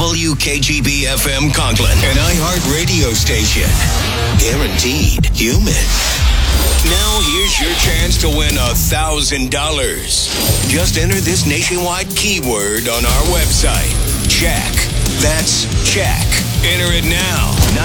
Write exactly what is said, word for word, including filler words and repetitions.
W K G B F M Conklin, an iHeart radio station. Guaranteed human. Now here's your chance to win a thousand dollars. Just enter this nationwide keyword on our website. Check. That's check. Enter it now.